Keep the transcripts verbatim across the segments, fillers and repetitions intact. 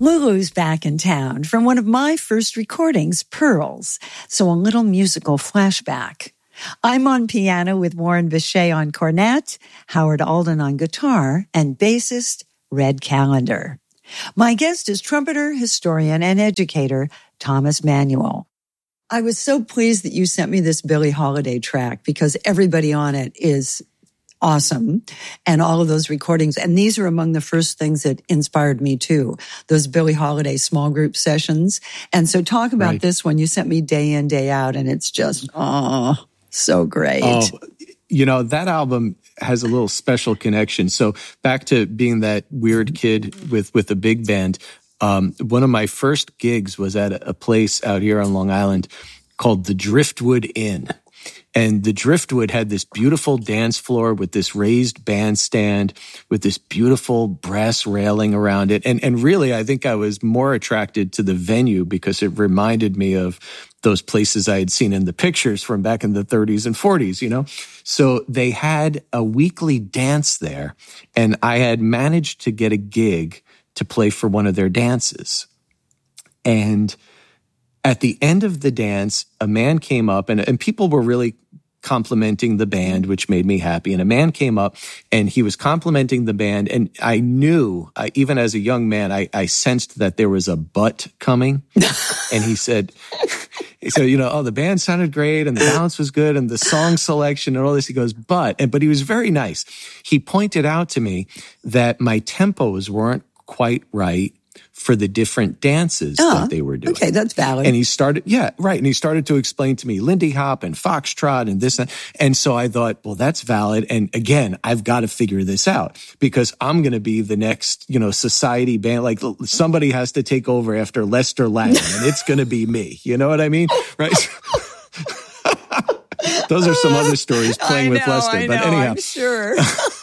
Lulu's back in town from one of my first recordings, Pearls, so a little musical flashback. I'm on piano with Warren Vichet on cornet, Howard Alden on guitar, and bassist Red Callender. My guest is trumpeter, historian, and educator Thomas Manuel. I was so pleased that you sent me this Billie Holiday track because everybody on it is awesome, and all of those recordings. And these are among the first things that inspired me too, those Billie Holiday small group sessions. And so talk about right. this one. You sent me Day In, Day Out, and it's just, oh, so great. Oh, you know, that album has a little special connection. So back to being that weird kid with, with a big band, um, one of my first gigs was at a place out here on Long Island called the Driftwood Inn. And the Driftwood had this beautiful dance floor with this raised bandstand with this beautiful brass railing around it. And, and really, I think I was more attracted to the venue because it reminded me of those places I had seen in the pictures from back in the thirties and forties, you know? So they had a weekly dance there, and I had managed to get a gig to play for one of their dances. And at the end of the dance, a man came up, and, and people were really complimenting the band, which made me happy. And a man came up and he was complimenting the band. And I knew, I, even as a young man, I, I sensed that there was a but coming. And he said, he said, you know, oh, the band sounded great and the balance was good and the song selection and all this. He goes, but, and, but he was very nice. He pointed out to me that my tempos weren't quite right for the different dances oh, that they were doing. Okay, that's valid. And he started, yeah, right. And he started to explain to me Lindy Hop and Foxtrot and this and that. And so I thought, well, that's valid. And again, I've got to figure this out because I'm going to be the next, you know, society band. Like somebody has to take over after Lester Lang and it's going to be me. You know what I mean? Right. Those are some other stories playing know, with Lester. I but know, anyhow. I'm sure.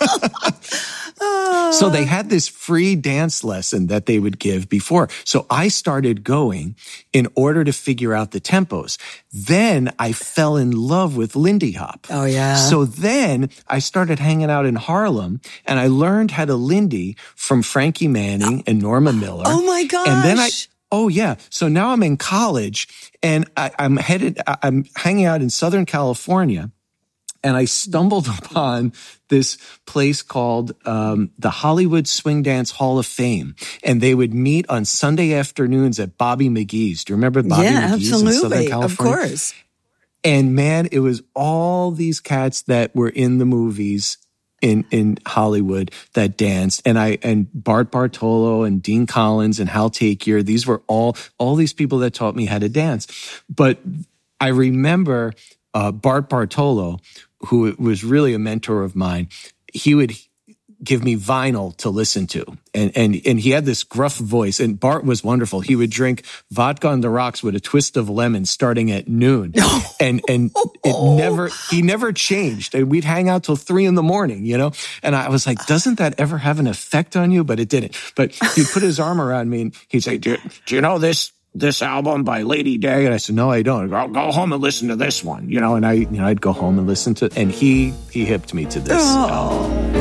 So they had this free dance lesson that they would give before. So I started going in order to figure out the tempos. Then I fell in love with Lindy Hop. Oh, yeah. So then I started hanging out in Harlem and I learned how to Lindy from Frankie Manning and Norma Miller. Oh, my gosh. And then I... Oh, yeah. So now I'm in college and I, I'm headed, I'm hanging out in Southern California. And I stumbled upon this place called um, the Hollywood Swing Dance Hall of Fame. And they would meet on Sunday afternoons at Bobby McGee's. Do you remember Bobby yeah, McGee's in Southern California? Yeah, absolutely. Of course. And man, it was all these cats that were in the movies in, in Hollywood that danced. And I, and Bart Bartolo and Dean Collins and Hal Takier, these were all, all these people that taught me how to dance. But I remember uh, Bart Bartolo, who was really a mentor of mine, he would give me vinyl to listen to. And, and, and he had this gruff voice, and Bart was wonderful. He would drink vodka on the rocks with a twist of lemon starting at noon. and, and it never, he never changed. And we'd hang out till three in the morning, you know? And I was like, doesn't that ever have an effect on you? But it didn't. But he'd put his arm around me and he'd say, do, do you know this? this album by Lady Day? And I said, no, I don't. Go, go home and listen to this one, you know, and I, you know, I'd go home and listen to, and he, he hipped me to this oh. album.